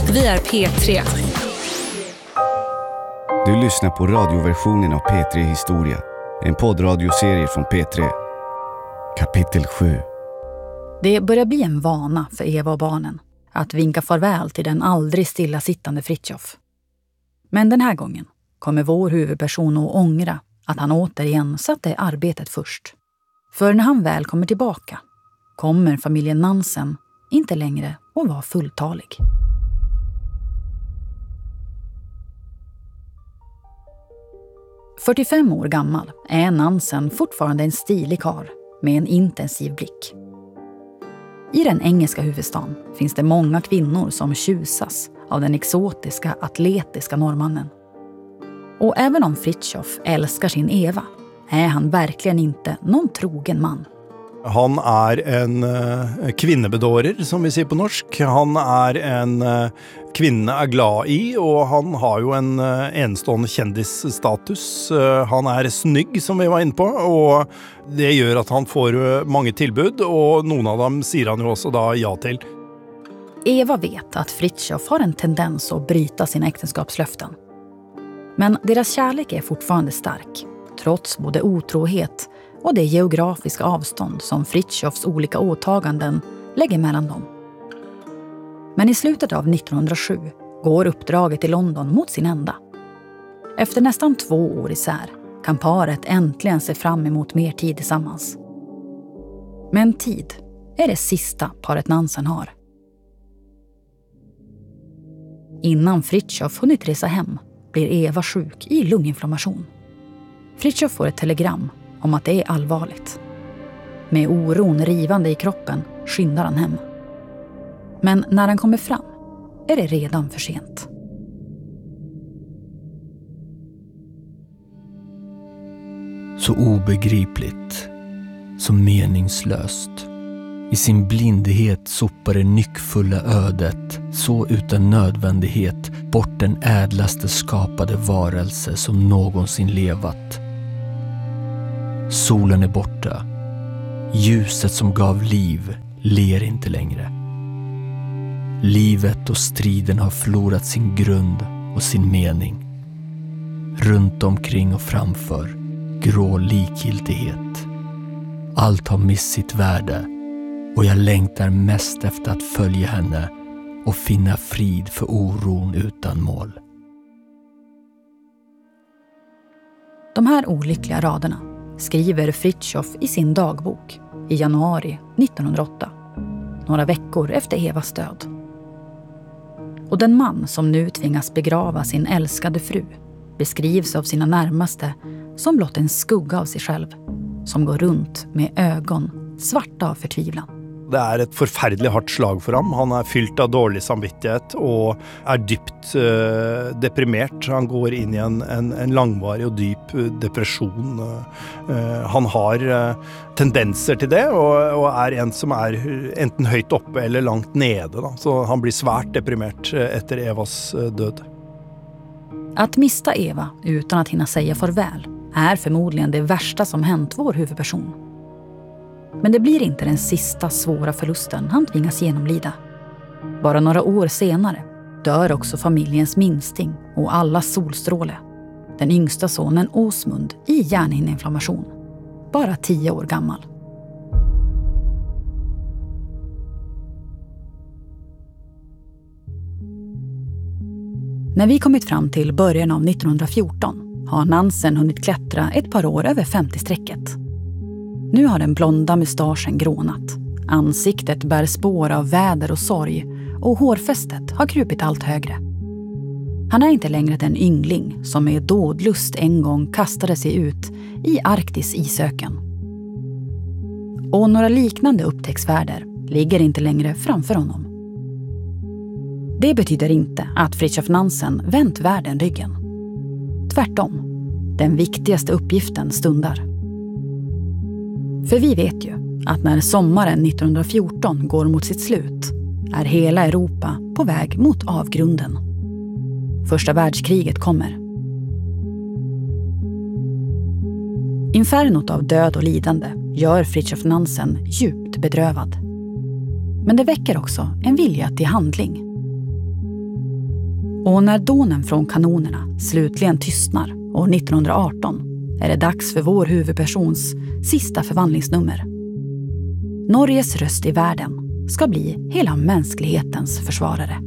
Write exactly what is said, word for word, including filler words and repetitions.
Vi är P tre. Du lyssnar på radioversionen av P tre Historia. En poddradioserie från P tre. Kapitel sju. Det börjar bli en vana för Eva och barnen att vinka farväl till den aldrig stillasittande Fritiof. Men den här gången kommer vår huvudperson att ångra att han återigen satte arbetet först. För när han väl kommer tillbaka kommer familjen Nansen inte längre att vara fulltalig. fyrtiofem år gammal är Nansen fortfarande en stilig karl med en intensiv blick. I den engelska huvudstaden finns det många kvinnor som tjusas av den exotiska, atletiska norrmannen. Och även om Fritiof älskar sin Eva är han verkligen inte någon trogen man. Han är en uh, kvinnebedårer, som vi säger på norsk. Han är en uh, kvinna är glad i, och han har ju en uh, enstående kändisstatus. Uh, han är snygg, som vi var inne på, och det gör att han får uh, många tillbud, och någon av dem säger han ju också då ja till. Eva vet att Fritiof har en tendens att bryta sina äktenskapslöften. Men deras kärlek är fortfarande stark, trots både otrohet och det geografiska avstånd som Fritjofs olika åtaganden lägger mellan dem. Men i slutet av nittonhundrasju går uppdraget i London mot sin ända. Efter nästan två år isär kan paret äntligen se fram emot mer tid tillsammans. Men tid är det sista paret Nansen har. Innan Fritiof hunnit resa hem blir Eva sjuk i lunginflammation. Fritiof får ett telegram om att det är allvarligt. Med oron rivande i kroppen skyndar han hem. Men när han kommer fram är det redan för sent. Så obegripligt, så meningslöst. I sin blindhet sopar det nyckfulla ödet så utan nödvändighet bort den ädlaste skapade varelse som någonsin levat. Solen är borta. Ljuset som gav liv ler inte längre. Livet och striden har förlorat sin grund och sin mening. Runt omkring och framför, grå likgiltighet. Allt har mist sitt värde, och jag längtar mest efter att följa henne och finna frid för oron utan mål. De här olyckliga raderna skriver Fritiof i sin dagbok i januari nittonhundraåtta, några veckor efter Evas död. Och den man som nu tvingas begrava sin älskade fru beskrivs av sina närmaste som blott en skugga av sig själv, som går runt med ögon svarta av förtvivlan. Det är ett förfärligt hårt slag för honom. Han är fylld av dålig samvittighet och är djupt uh, deprimerad. Han går in i en, en, en långvarig och djup depression. Uh, han har uh, tendenser till det, och, och är en som är enten högt uppe eller långt nede. Då. Så han blir svärt deprimerad efter Evas uh, död. Att mista Eva utan att hinna säga farväl är förmodligen det värsta som hänt vår huvudperson. Men det blir inte den sista svåra förlusten han tvingas genomlida. Bara några år senare dör också familjens minsting och alla solstråle. Den yngsta sonen Åsmund i hjärnhinneinflammation. Bara tio år gammal. När vi kommit fram till början av nittonhundrafjorton har Nansen hunnit klättra ett par år över femtio-strecket. Nu har den blonda mustaschen grånat. Ansiktet bär spår av väder och sorg, och hårfästet har krupit allt högre. Han är inte längre den yngling som med dådlust en gång kastade sig ut i Arktis isöken. Och några liknande upptäcktsfärder ligger inte längre framför honom. Det betyder inte att Fritiof Nansen vänt världen ryggen. Tvärtom, den viktigaste uppgiften stundar. För vi vet ju att när sommaren nittonhundrafjorton går mot sitt slut är hela Europa på väg mot avgrunden. Första världskriget kommer. Infernot av död och lidande gör Fritiof Nansen djupt bedrövad. Men det väcker också en vilja till handling. Och när dånen från kanonerna slutligen tystnar år nittonhundraarton är det dags för vår huvudpersons sista förvandlingsnummer. Norges röst i världen ska bli hela mänsklighetens försvarare.